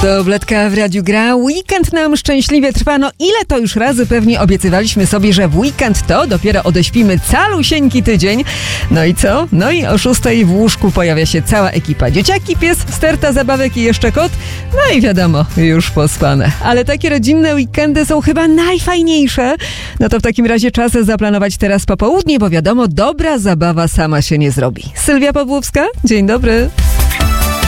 To Wletka w Radiu Gra. Weekend nam szczęśliwie trwa. No ile to już razy pewnie obiecywaliśmy sobie, że w weekend to dopiero odeśpimy calusieńki tydzień. No i co? No i o 6 w łóżku pojawia się cała ekipa. Dzieciaki, pies, sterta zabawek i jeszcze kot. No i wiadomo, już pospane. Ale takie rodzinne weekendy są chyba najfajniejsze. No to w takim razie czas zaplanować teraz popołudnie, bo wiadomo, dobra zabawa sama się nie zrobi. Sylwia Pawłowska, dzień dobry.